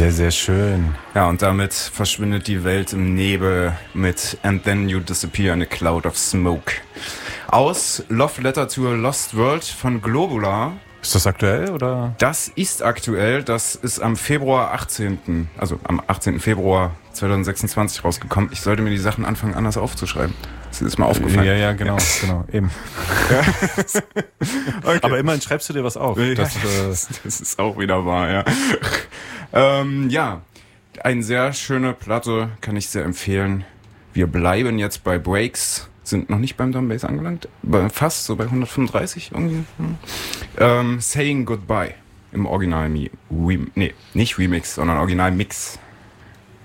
Sehr, sehr schön. Ja, und damit verschwindet die Welt im Nebel mit And Then You Disappear in a Cloud of Smoke. Aus Love Letter to a Lost World von Globula. Ist das aktuell, oder? Das ist aktuell, das ist am Februar 18., also am 18. Februar 2026 rausgekommen. Ich sollte mir die Sachen anfangen, anders aufzuschreiben. Das ist mir aufgefallen. Ja, genau, eben. Ja. Okay. Aber immerhin schreibst du dir was auf. Ja, das ist auch wieder wahr, ja. Ja, eine sehr schöne Platte, kann ich sehr empfehlen. Wir bleiben jetzt bei Breaks, sind noch nicht beim Drum Bass angelangt, fast so bei 135 irgendwie. Saying Goodbye im Original, nicht Remix, sondern Original Mix.